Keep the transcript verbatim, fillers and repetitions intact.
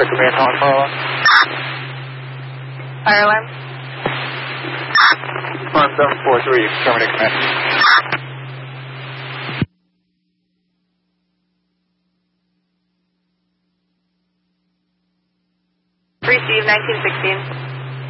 Command calling follow up. Fire alarm. one seven four three, terminate command. Receive nineteen sixteen.